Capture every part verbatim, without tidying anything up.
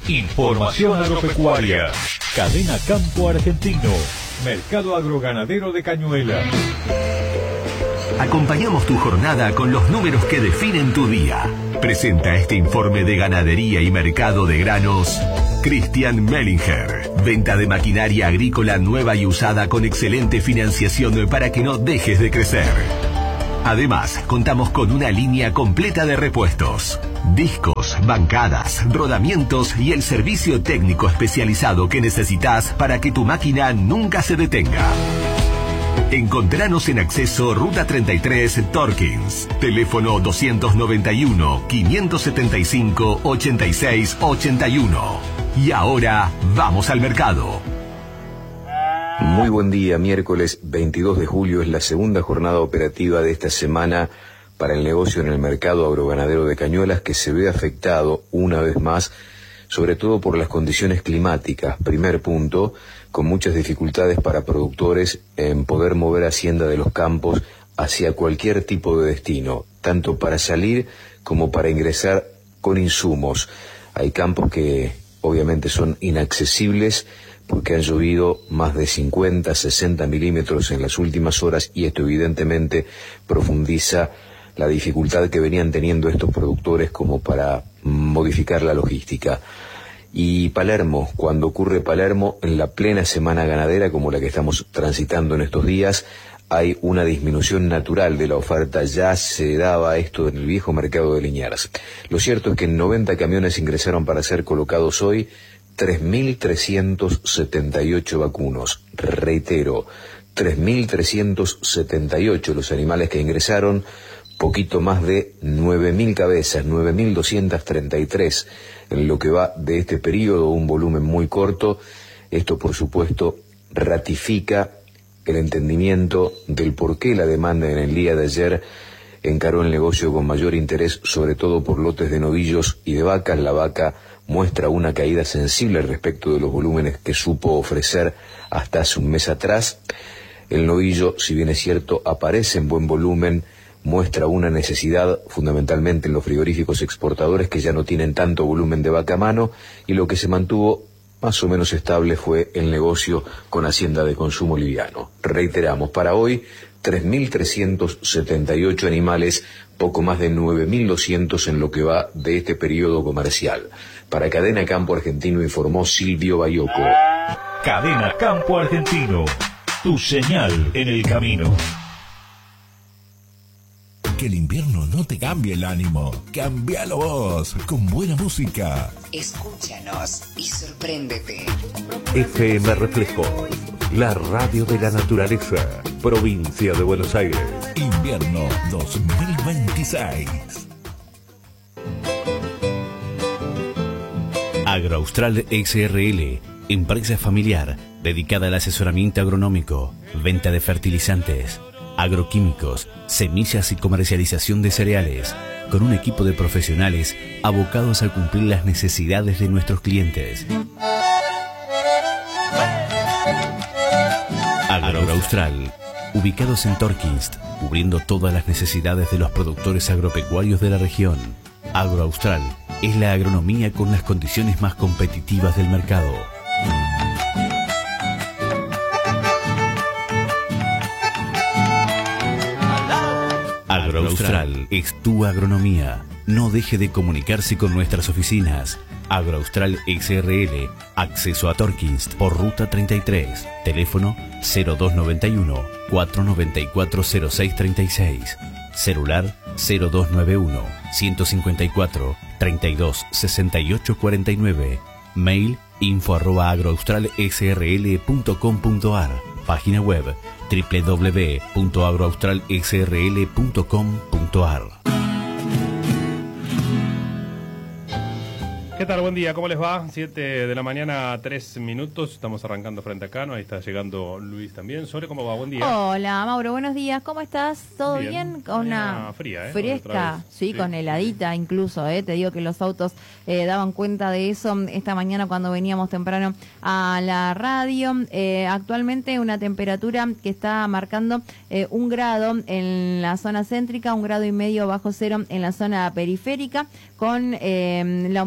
Información agropecuaria. Cadena Campo Argentino. Mercado agroganadero de Cañuelas. Acompañamos tu jornada con los números que definen tu día. Presenta este informe de ganadería y mercado de granos Cristian Mellinger. Venta de maquinaria agrícola nueva y usada con excelente financiación para que no dejes de crecer. Además, contamos con una línea completa de repuestos, discos, bancadas, rodamientos y el servicio técnico especializado que necesitas para que tu máquina nunca se detenga. Encontranos en acceso Ruta treinta y tres Torkins. Teléfono dos noventa y uno, quinientos setenta y cinco, ochenta y seis ochenta y uno. Y ahora, vamos al mercado. Muy buen día, miércoles veintidós de julio es la segunda jornada operativa de esta semana para el negocio en el mercado agroganadero de Cañuelas, que se ve afectado una vez más, sobre todo por las condiciones climáticas. Primer punto, con muchas dificultades para productores en poder mover hacienda de los campos hacia cualquier tipo de destino, tanto para salir como para ingresar con insumos. Hay campos que obviamente son inaccesibles porque han llovido más de cincuenta, sesenta milímetros en las últimas horas, y esto evidentemente profundiza la dificultad que venían teniendo estos productores como para modificar la logística. Y Palermo, cuando ocurre Palermo, en la plena semana ganadera como la que estamos transitando en estos días, hay una disminución natural de la oferta. Ya se daba esto en el viejo mercado de Liniers. Lo cierto es que noventa camiones ingresaron para ser colocados hoy, tres mil trescientos setenta y ocho vacunos. Reitero, tres mil trescientos setenta y ocho los animales que ingresaron, poquito más de nueve mil cabezas, nueve mil doscientos treinta y tres en lo que va de este periodo, un volumen muy corto. Esto, por supuesto, ratifica el entendimiento del por qué la demanda en el día de ayer encaró el negocio con mayor interés, sobre todo por lotes de novillos y de vacas. La vaca muestra una caída sensible respecto de los volúmenes que supo ofrecer hasta hace un mes atrás. El novillo, si bien es cierto, aparece en buen volumen, muestra una necesidad fundamentalmente en los frigoríficos exportadores que ya no tienen tanto volumen de vaca a mano, y lo que se mantuvo más o menos estable fue el negocio con hacienda de consumo liviano. Reiteramos, para hoy, tres mil trescientos setenta y ocho animales, poco más de nueve mil doscientos en lo que va de este periodo comercial. Para Cadena Campo Argentino informó Silvio Bayoco. Cadena Campo Argentino, tu señal en el camino. Que el invierno no te cambie el ánimo. Cambialo vos, con buena música. Escúchanos y sorpréndete. F M Reflejo, la radio de la naturaleza, provincia de Buenos Aires. Invierno dos mil veintiséis. Agroaustral S R L, empresa familiar dedicada al asesoramiento agronómico, venta de fertilizantes, agroquímicos, semillas y comercialización de cereales, con un equipo de profesionales abocados a cumplir las necesidades de nuestros clientes. Agroaustral, ubicados en Torkins, cubriendo todas las necesidades de los productores agropecuarios de la región. Agroaustral es la agronomía con las condiciones más competitivas del mercado. Agroaustral es tu agronomía. No deje de comunicarse con nuestras oficinas. Agroaustral S R L, acceso a Torkins por Ruta treinta y tres. Teléfono cero dos noventa y uno, cuatro noventa y cuatro, cero seis treinta y seis. Celular cero dos noventa y uno, ciento cincuenta y cuatro, treinta y dos, sesenta y ocho cuarenta y nueve. Mail info arroba agroaustralsrl punto com punto ar. Página web doble u doble u doble u punto agroaustralsrl punto com punto ar. ¿Qué tal? Buen día, ¿cómo les va? siete de la mañana, tres minutos. Estamos arrancando frente a Cano. Ahí está llegando Luis también. Sole, ¿cómo va? Buen día. Hola, Mauro, buenos días. ¿Cómo estás? ¿Todo bien? bien? Con una fría, ¿eh? Fresca, sí, sí, con heladita incluso, ¿eh? Te digo que los autos eh, daban cuenta de eso esta mañana cuando veníamos temprano a la radio. Eh, actualmente una temperatura que está marcando eh, un grado en la zona céntrica, un grado y medio bajo cero en la zona periférica, con eh, la humedad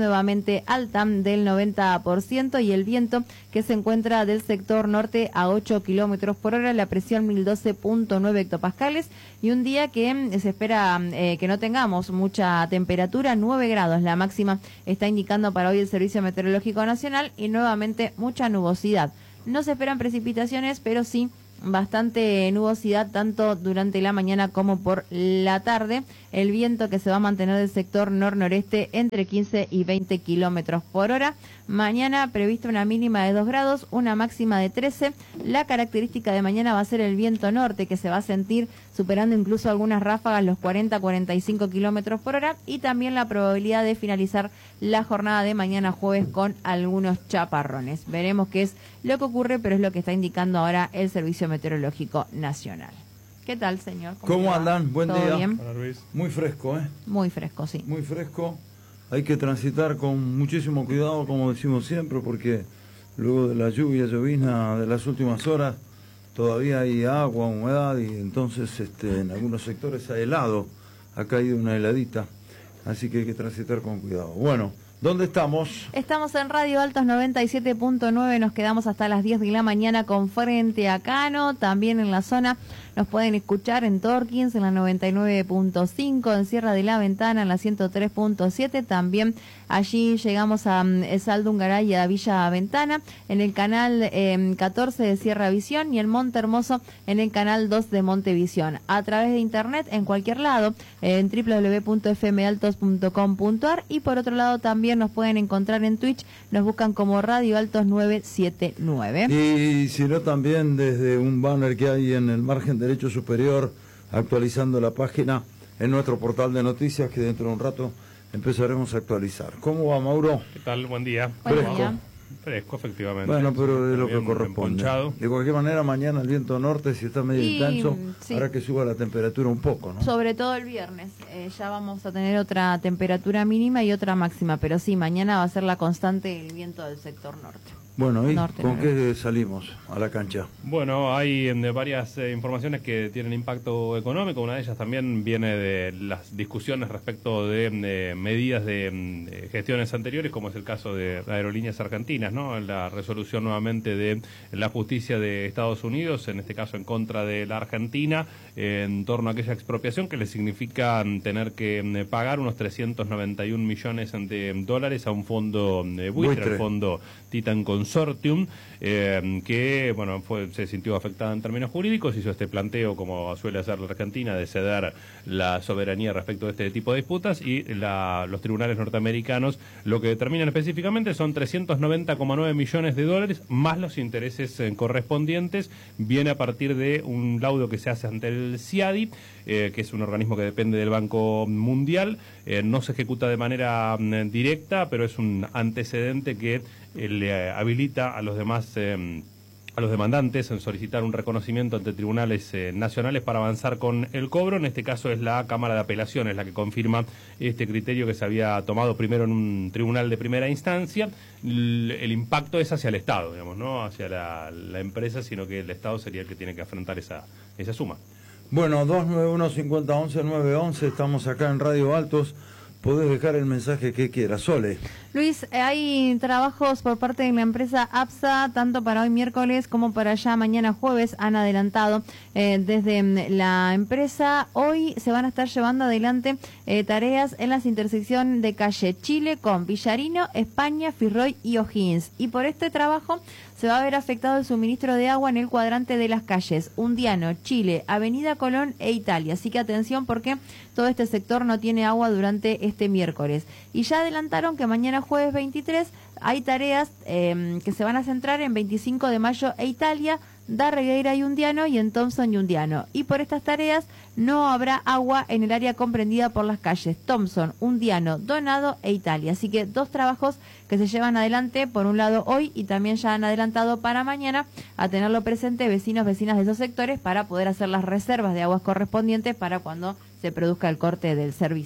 nuevamente alta del noventa por ciento y el viento que se encuentra del sector norte a ocho kilómetros por hora, la presión mil doce punto nueve hectopascales y un día que se espera eh, que no tengamos mucha temperatura, nueve grados la máxima está indicando para hoy el Servicio Meteorológico Nacional y nuevamente mucha nubosidad. No se esperan precipitaciones, pero sí bastante nubosidad tanto durante la mañana como por la tarde. El viento que se va a mantener del sector nor-noreste entre quince y veinte kilómetros por hora. Mañana prevista una mínima de dos grados, una máxima de trece. La característica de mañana va a ser el viento norte que se va a sentir superando incluso algunas ráfagas los cuarenta a cuarenta y cinco kilómetros por hora y también la probabilidad de finalizar la jornada de mañana jueves con algunos chaparrones. Veremos qué es lo que ocurre, pero es lo que está indicando ahora el Servicio Meteorológico Nacional. ¿Qué tal, señor? ¿Cómo, ¿Cómo andan? Buen ¿Todo día. bien? Muy fresco, ¿eh? Muy fresco, sí. Muy fresco. Hay que transitar con muchísimo cuidado, como decimos siempre, porque luego de la lluvia, llovizna de las últimas horas, todavía hay agua, humedad, y entonces este, en algunos sectores ha helado, ha caído una heladita, así que hay que transitar con cuidado. Bueno, ¿dónde estamos? Estamos en Radio Altos noventa y siete punto nueve, nos quedamos hasta las diez de la mañana con Frente a Cano, también en la zona nos pueden escuchar en Torkins en la noventa y nueve punto cinco, en Sierra de la Ventana en la ciento tres punto siete, también allí llegamos a um, Saldungaray y a Villa Ventana, en el canal eh, catorce de Sierra Visión y en Monte Hermoso en el canal dos de Montevisión. A través de internet en cualquier lado, eh, en doble u doble u doble u punto f m altos punto com punto a r y por otro lado también nos pueden encontrar en Twitch, nos buscan como Radio Altos novecientos setenta y nueve. Y si no, también desde un banner que hay en el margen derecho superior, actualizando la página en nuestro portal de noticias, que dentro de un rato empezaremos a actualizar. ¿Cómo va, Mauro? ¿Qué tal? Buen día. Buen Fresco. día. Fresco, efectivamente. Bueno, pero de lo que Bien corresponde. emponchado. De cualquier manera, mañana el viento norte, si está medio Y, intenso, sí. hará que suba la temperatura un poco, ¿no? Sobre todo el viernes, eh, ya vamos a tener otra temperatura mínima y otra máxima, pero sí, mañana va a ser la constante el viento del sector norte. Bueno, ¿y Norte, con norte. qué salimos a la cancha? Bueno, hay eh, varias eh, informaciones que tienen impacto económico. Una de ellas también viene de las discusiones respecto de, de medidas de, de gestiones anteriores, como es el caso de Aerolíneas Argentinas, ¿no? La resolución nuevamente de la justicia de Estados Unidos, en este caso en contra de la Argentina, eh, en torno a aquella expropiación que le significa tener que eh, pagar unos trescientos noventa y un millones de dólares a un fondo eh, buitre, Buitre. el fondo Titan Consortium, eh, que bueno fue, se sintió afectada en términos jurídicos, hizo este planteo, como suele hacer la Argentina, de ceder la soberanía respecto de este tipo de disputas, y la, los tribunales norteamericanos lo que determinan específicamente son trescientos noventa coma nueve millones de dólares más los intereses eh, correspondientes. Viene a partir de un laudo que se hace ante el C I A D I, eh, que es un organismo que depende del Banco Mundial. Eh, no se ejecuta de manera mm, directa, pero es un antecedente que eh, le habilita a los demás eh, a los demandantes en solicitar un reconocimiento ante tribunales eh, nacionales para avanzar con el cobro. En este caso es la Cámara de Apelaciones la que confirma este criterio que se había tomado primero en un tribunal de primera instancia. L- el impacto es hacia el Estado, digamos, no hacia la, la empresa, sino que el Estado sería el que tiene que afrontar esa, esa suma. Bueno, dos nueve uno, cinco cero uno uno, nueve once, estamos acá en Radio Altos. Podés dejar el mensaje que quieras. Sole. Luis, eh, hay trabajos por parte de la empresa APSA, tanto para hoy miércoles como para ya mañana jueves, han adelantado eh, desde mm, la empresa. Hoy se van a estar llevando adelante eh, tareas en las intersecciones de calle Chile con Villarino, España, Firroy y O'Higgins. Y por este trabajo se va a ver afectado el suministro de agua en el cuadrante de las calles Undiano, Chile, Avenida Colón e Italia. Así que atención, porque todo este sector no tiene agua durante este miércoles. Y ya adelantaron que mañana jueves veintitrés hay tareas eh, que se van a centrar en veinticinco de mayo e Italia, Darregueira y Undiano y en Thompson y Undiano. Y por estas tareas no habrá agua en el área comprendida por las calles Thompson, Undiano, Donado e Italia. Así que dos trabajos que se llevan adelante, por un lado hoy, y también ya han adelantado para mañana, a tenerlo presente vecinos, vecinas de esos sectores, para poder hacer las reservas de aguas correspondientes para cuando se produzca el corte del servicio.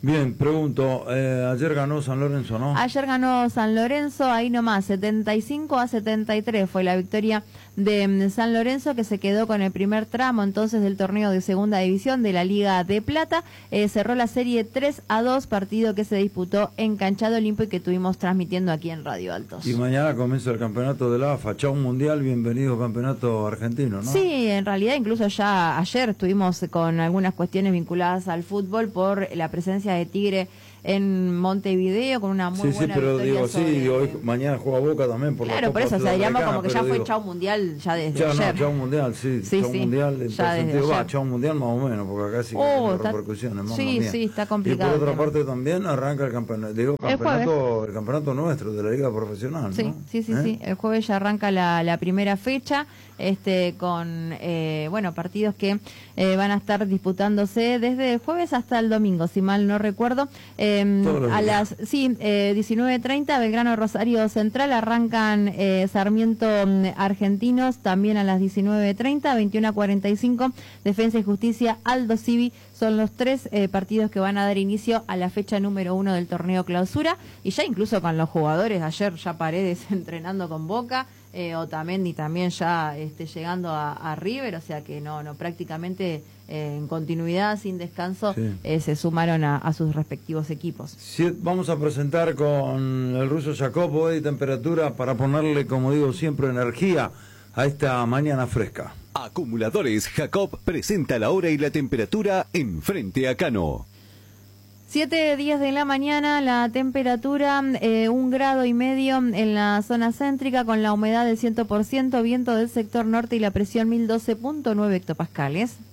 Bien, pregunto, eh, ayer ganó San Lorenzo, ¿no? Ayer ganó San Lorenzo, ahí nomás, setenta y cinco a setenta y tres fue la victoria de mm, San Lorenzo, que se quedó con el primer tramo entonces del torneo de segunda división de la Liga de Plata. Eh, cerró la serie tres a dos, partido que se disputó en Cancha de Olimpo y que estuvimos transmitiendo aquí en Radio Altos. Y mañana comienza el campeonato de la A F A, chau Mundial, bienvenido campeonato argentino, ¿no? Sí, en realidad incluso ya ayer estuvimos con algunas cuestiones vinculadas al fútbol por la presencia de Tigre en Montevideo con una muy sí, buena sí, pero victoria digo, sobre... sí, digo, hoy, mañana juega Boca también por claro, la Copa por eso, o sea, diríamos Sudamericana, como que ya fue digo, chau mundial ya desde ya, ayer. No, chau mundial, sí, sí chau sí, mundial, en ya tal desde sentido, va, ayer. chau mundial más o menos, porque acá sí que Oh, tiene está... repercusiones, mamma sí, mía. sí, está complicado. Y por otra tema. parte también arranca el campeonato, digo, El campeonato, el campeonato nuestro de la Liga Profesional, sí, ¿no? Sí, sí, ¿Eh? sí, el jueves ya arranca la, la primera fecha, este con, eh, bueno, partidos que eh, van a estar disputándose desde el jueves hasta el domingo, si mal no recuerdo. Eh, a las, sí, eh, diecinueve treinta, Belgrano Rosario Central, arrancan eh, Sarmiento mm, Argentinos, también a las diecinueve treinta, veintiuno a cuarenta y cinco, Defensa y Justicia, Aldo Civi, son los tres eh, partidos que van a dar inicio a la fecha número uno del torneo clausura, y ya incluso con los jugadores, ayer ya Paredes entrenando con Boca, eh, Otamendi también ya este, llegando a, a River, o sea que no, no prácticamente eh, en continuidad, sin descanso, sí. eh, se sumaron a, a sus respectivos equipos. Sí, vamos a presentar con el ruso Jacob hoy temperatura para ponerle, como digo siempre, energía a esta mañana fresca. Acumuladores Jacob presenta la hora y la temperatura en Frente a Cano. Siete días de la mañana, la temperatura eh, un grado y medio en la zona céntrica con la humedad del cien por ciento, viento del sector norte y la presión mil doce punto nueve hectopascales.